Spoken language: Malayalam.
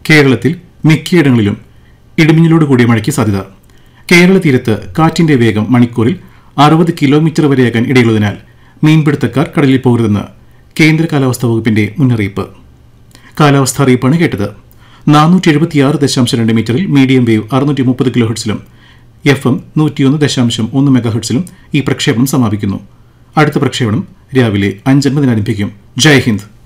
കേരളത്തിൽ മിക്കയിടങ്ങളിലും ഇടിമിന്നലോട് കൂടിയ മഴയ്ക്ക് സാധ്യത. കേരള തീരത്ത് കാറ്റിന്റെ വേഗം മണിക്കൂറിൽ 60 കിലോമീറ്റർ വരെയാകാൻ ഇടയുള്ളതിനാൽ മീൻപിടുത്തക്കാർ കടലിൽ പോകരുതെന്ന് കേന്ദ്ര കാലാവസ്ഥാ വകുപ്പിന്റെ മുന്നറിയിപ്പ്. കാലാവസ്ഥാ അറിയിപ്പാണ് കേട്ടത്. 476.2 മീറ്ററിൽ medium wave 630 kilo ഹെർട്സിലും FM 101.1 mega ഹെർട്സിലും ഈ പ്രക്ഷേപണം സമാപിക്കുന്നു. അടുത്ത പ്രക്ഷേപണം രാവിലെ 5:50 ആരംഭിക്കും. ജയ് ഹിന്ദ്.